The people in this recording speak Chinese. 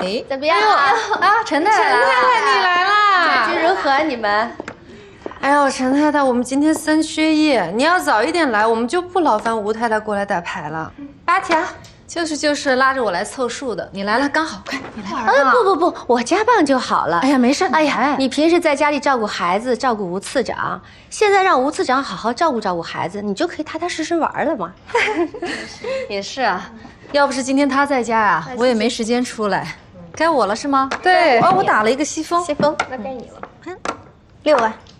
哎， 怎么样啊？ 陈太太，你来啦！ 感觉如何？你们？ 哎呦，陈太太，我们今天3缺1，你要早一点来，我们就不劳烦吴太太过来打牌了。 八条，就是拉着我来凑数的。你来了，刚好，快，你来吧。 不，我加棒就好了。 哎呀，没事。 哎呀，你平时在家里照顾孩子，照顾吴次长，现在让吴次长好好照顾孩子，你就可以踏踏实实玩了嘛。 也是啊，要不是今天他在家啊，我也没时间出来。该我了是吗？对，我打了一个西风。 西风，那该你了。6万。